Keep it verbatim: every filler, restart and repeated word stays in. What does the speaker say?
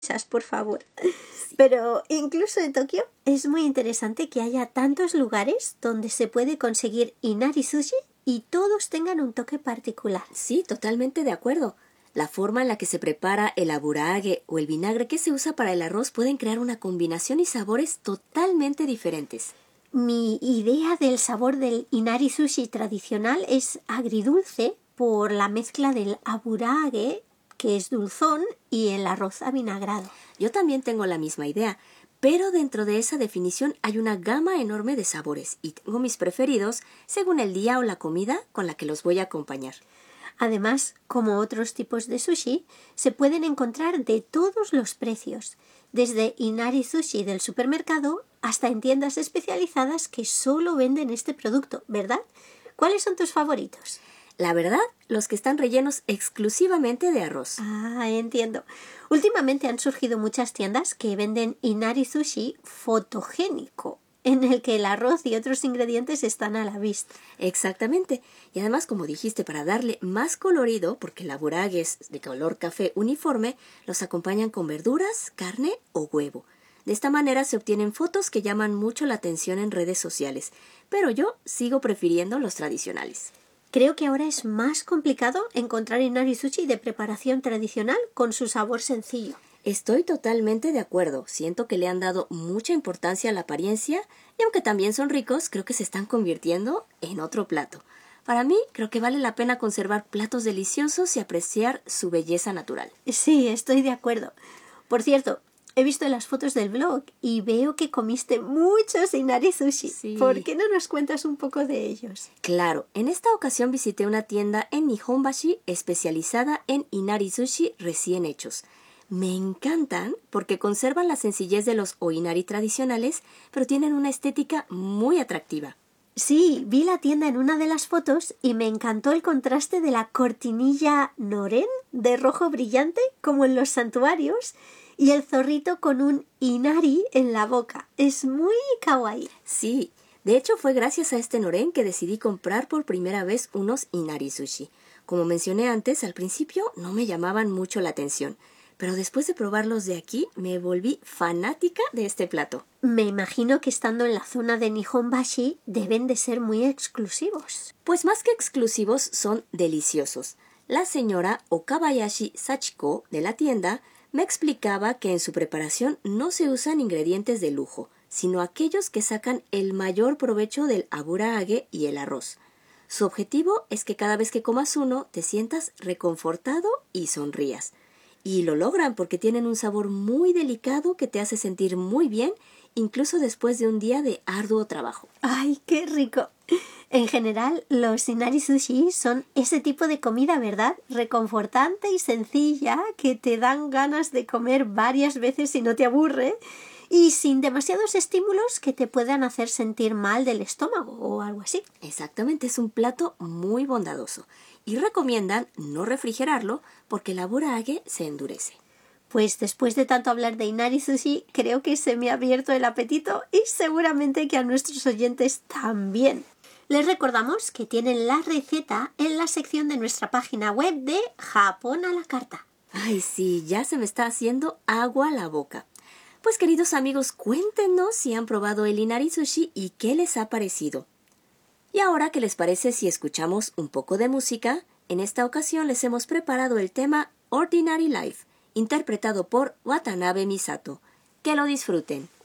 por favor. Pero incluso en Tokio es muy interesante que haya tantos lugares donde se puede conseguir inari sushi y todos tengan un toque particular. Sí, totalmente de acuerdo. La forma en la que se prepara el aburage o el vinagre que se usa para el arroz pueden crear una combinación y sabores totalmente diferentes. Mi idea del sabor del inari sushi tradicional es agridulce por la mezcla del aburage, que es dulzón, y el arroz avinagrado. Yo también tengo la misma idea, pero dentro de esa definición hay una gama enorme de sabores y tengo mis preferidos según el día o la comida con la que los voy a acompañar. Además, como otros tipos de sushi, se pueden encontrar de todos los precios, desde inari sushi del supermercado hasta en tiendas especializadas que solo venden este producto, ¿verdad? ¿Cuáles son tus favoritos? La verdad, los que están rellenos exclusivamente de arroz. Ah, entiendo. Últimamente han surgido muchas tiendas que venden inari sushi fotogénico, en el que el arroz y otros ingredientes están a la vista. Exactamente. Y además, como dijiste, para darle más colorido, porque el aburage es de color café uniforme, los acompañan con verduras, carne o huevo. De esta manera se obtienen fotos que llaman mucho la atención en redes sociales, pero yo sigo prefiriendo los tradicionales. Creo que ahora es más complicado encontrar inari sushi de preparación tradicional con su sabor sencillo. Estoy totalmente de acuerdo. Siento que le han dado mucha importancia a la apariencia y aunque también son ricos, creo que se están convirtiendo en otro plato. Para mí, creo que vale la pena conservar platos deliciosos y apreciar su belleza natural. Sí, estoy de acuerdo. Por cierto, he visto las fotos del blog y veo que comiste muchos inari sushi. Sí. ¿Por qué no nos cuentas un poco de ellos? Claro, en esta ocasión visité una tienda en Nihonbashi especializada en inari sushi recién hechos. Me encantan porque conservan la sencillez de los oinari tradicionales, pero tienen una estética muy atractiva. Sí, vi la tienda en una de las fotos y me encantó el contraste de la cortinilla noren de rojo brillante, como en los santuarios, y el zorrito con un inari en la boca. Es muy kawaii. Sí, de hecho fue gracias a este noren que decidí comprar por primera vez unos inari sushi. Como mencioné antes, al principio no me llamaban mucho la atención, pero después de probarlos de aquí me volví fanática de este plato. Me imagino que estando en la zona de Nihonbashi deben de ser muy exclusivos. Pues más que exclusivos, son deliciosos. La señora Okabayashi Sachiko de la tienda me explicaba que en su preparación no se usan ingredientes de lujo, sino aquellos que sacan el mayor provecho del aburage y el arroz. Su objetivo es que cada vez que comas uno te sientas reconfortado y sonrías. Y lo logran porque tienen un sabor muy delicado que te hace sentir muy bien, incluso después de un día de arduo trabajo. ¡Ay, qué rico! En general, los inari sushi son ese tipo de comida, ¿verdad? Reconfortante y sencilla, que te dan ganas de comer varias veces y no te aburre, y sin demasiados estímulos que te puedan hacer sentir mal del estómago o algo así. Exactamente, es un plato muy bondadoso. Y recomiendan no refrigerarlo porque el aburage se endurece. Pues después de tanto hablar de inari sushi, creo que se me ha abierto el apetito y seguramente que a nuestros oyentes también. Les recordamos que tienen la receta en la sección de nuestra página web de Japón a la carta. Ay, sí, ya se me está haciendo agua a la boca. Pues queridos amigos, cuéntenos si han probado el inari sushi y qué les ha parecido. Y ahora, ¿qué les parece si escuchamos un poco de música? En esta ocasión les hemos preparado el tema Ordinary Life, interpretado por Watanabe Misato. Que lo disfruten.